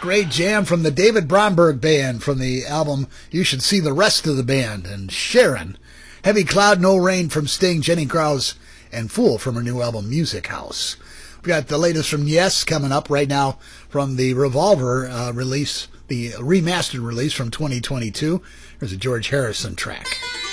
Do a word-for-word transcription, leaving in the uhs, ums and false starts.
Great jam from the David Bromberg Band from the album You Should See the Rest of the Band. And Sharon, Heavy Cloud, No Rain from Sting, Jenny Krause, and Fool from her new album Music House. We got the latest from Yes coming up right now from the Revolver uh, release, the remastered release from twenty twenty-two. There's a George Harrison track.